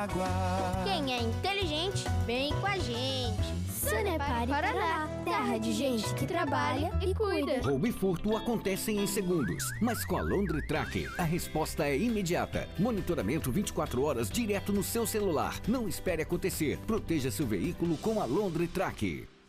Quem é inteligente, vem com a gente. Sanepar Paraná, terra de gente que trabalha e cuida. Roubo e furto acontecem em segundos, mas com a Londritrack a resposta é imediata. Monitoramento 24 horas direto no seu celular. Não espere acontecer. Proteja seu veículo com a Londritrack.